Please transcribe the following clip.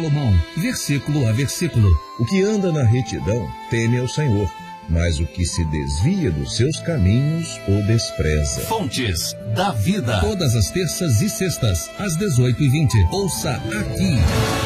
Salomão, versículo a versículo. O que anda na retidão teme ao Senhor, mas o que se desvia dos seus caminhos o despreza. Fontes da Vida. Todas as terças e sextas, às 18h20. Ouça aqui.